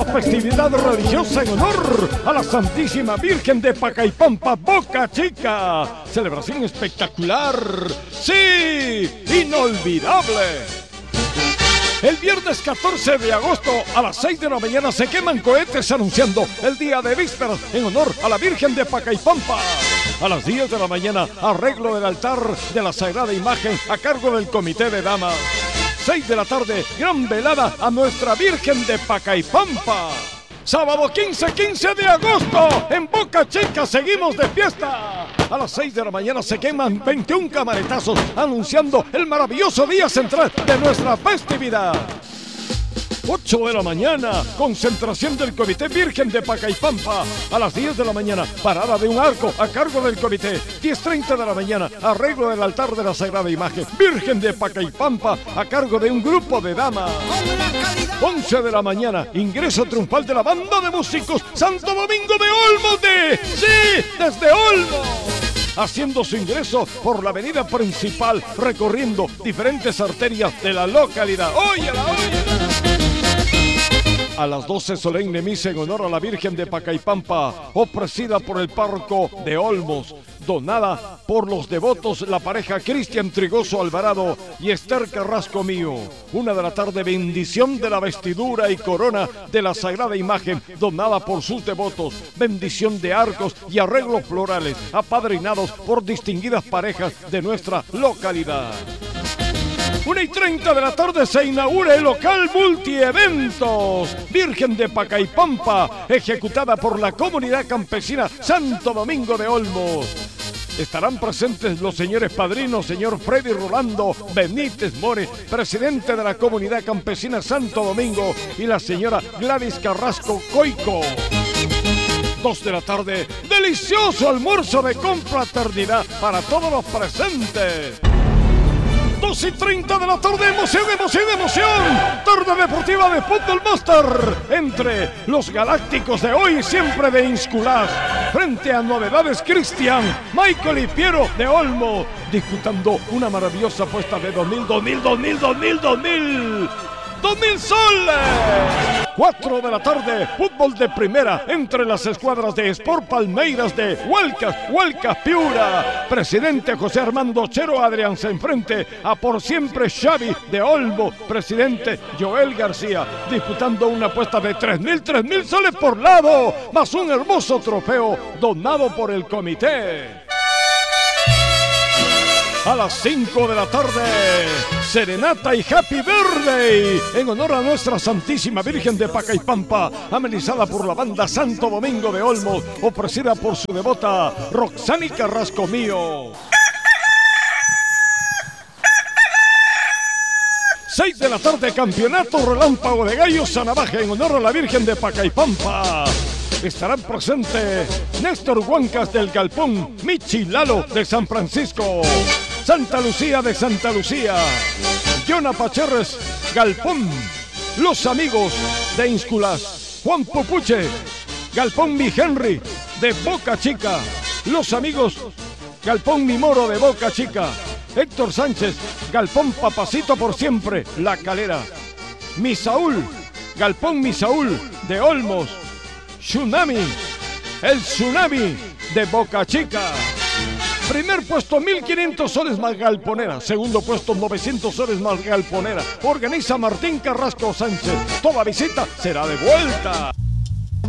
festividad religiosa en honor a la Santísima Virgen de Pacaypampa, Boca Chica. Celebración espectacular, sí, inolvidable. El viernes 14 de agosto a las 6 de la mañana se queman cohetes anunciando el día de vísperas en honor a la Virgen de Pacaypampa. A las 10 de la mañana, arreglo del altar de la Sagrada Imagen a cargo del Comité de Damas. 6 de la tarde, gran velada a nuestra Virgen de Pacaypampa. Sábado 15 de agosto, en Boca Chica seguimos de fiesta. A las 6 de la mañana se queman 21 camaretazos anunciando el maravilloso día central de nuestra festividad. 8 de la mañana, concentración del Comité Virgen de Pacaypampa. A las 10 de la mañana, parada de un arco a cargo del comité. 10:30 de la mañana, arreglo del altar de la Sagrada Imagen Virgen de Pacaypampa a cargo de un grupo de damas. 11 de la mañana, ingreso triunfal de la banda de músicos Santo Domingo de Olmos sí, desde Olmos. Haciendo su ingreso por la avenida principal, recorriendo diferentes arterias de la localidad. ¡Óyela, óyela! A las 12, solemne misa en honor a la Virgen de Pacaypampa, ofrecida por el párroco de Olmos, donada por los devotos, la pareja Cristian Trigoso Alvarado y Esther Carrasco Mío. 1 de la tarde, bendición de la vestidura y corona de la Sagrada Imagen, donada por sus devotos, bendición de arcos y arreglos florales, apadrinados por distinguidas parejas de nuestra localidad. 1:30 de la tarde se inaugura el local multieventos Virgen de Pacaypampa, ejecutada por la comunidad campesina Santo Domingo de Olmos. Estarán presentes los señores padrinos, señor Freddy Rolando Benítez More, presidente de la comunidad campesina Santo Domingo, y la señora Gladys Carrasco Coico. 2 de la tarde, delicioso almuerzo de confraternidad para todos los presentes. 2:30 de la tarde, emoción, emoción, emoción. Tarde deportiva de Fútbol Master entre los galácticos de hoy y siempre de Insculás. Frente a Novedades Cristian, Michael y Piero de Olmo, disputando una maravillosa apuesta de 2,000 soles. 4 de la tarde, fútbol de primera entre las escuadras de Sport Palmeiras de Hualcas Piura. Presidente José Armando Chero Adrián se enfrente a Por Siempre Xavi de Olmo. Presidente Joel García, disputando una apuesta de 3,000 soles por lado, más un hermoso trofeo donado por el comité. A las 5 de la tarde, serenata y happy birthday en honor a nuestra Santísima Virgen de Pacaypampa, amenizada por la banda Santo Domingo de Olmos, ofrecida por su devota Roxani Carrasco Mío. 6 de la tarde, campeonato relámpago de gallos Sanavaje en honor a la Virgen de Pacaypampa. Estarán presentes Néstor Huancas del Galpón, Michi Lalo de San Francisco, Santa Lucía de Santa Lucía, Jonah Pacherres, Galpón, los amigos de Insculás, Juan Popuche, Galpón Mi Henry de Boca Chica, los amigos Galpón Mi Moro de Boca Chica, Héctor Sánchez, Galpón Papacito por Siempre, La Calera, Mi Saúl, Galpón Mi Saúl de Olmos, Tsunami, el Tsunami de Boca Chica. Primer puesto, 1,500 soles más galponera. Segundo puesto, 900 soles más galponera. Organiza Martín Carrasco Sánchez. Toda visita será de vuelta.